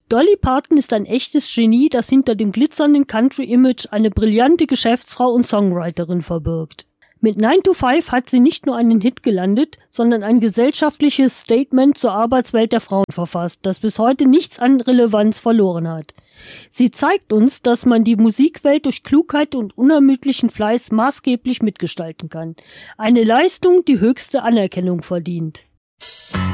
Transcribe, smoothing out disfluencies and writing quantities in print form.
Dolly Parton ist ein echtes Genie, das hinter dem glitzernden Country-Image eine brillante Geschäftsfrau und Songwriterin verbirgt. Mit 9 to 5 hat sie nicht nur einen Hit gelandet, sondern ein gesellschaftliches Statement zur Arbeitswelt der Frauen verfasst, das bis heute nichts an Relevanz verloren hat. Sie zeigt uns, dass man die Musikwelt durch Klugheit und unermüdlichen Fleiß maßgeblich mitgestalten kann. Eine Leistung, die höchste Anerkennung verdient.